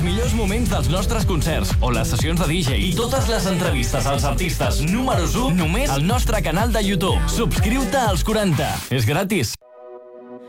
els millors moments dels nostres concerts o les sessions de DJ i totes les entrevistes als artistes números 1 només al nostre canal de YouTube. Subscriu-te als 40. És gratis.